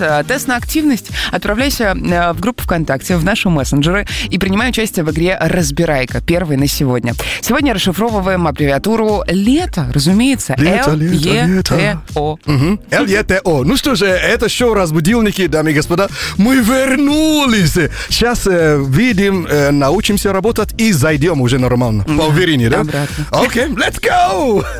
тест на активность. Отправляйся в группу ВКонтакте, в наши мессенджеры и принимай участие в игре «Разбирайка». Первый на сегодня. Сегодня расшифровываем аббревиатуру «Лето», разумеется. Л-Е-Т-О. Л-Е-Т-О. Ну что же, это шоу «Разбудилники», дамы и господа. Мы вернулись. Сейчас видим, научимся работать и зайдем уже нормально. По уверению, да? Обратно. Окей, let's go!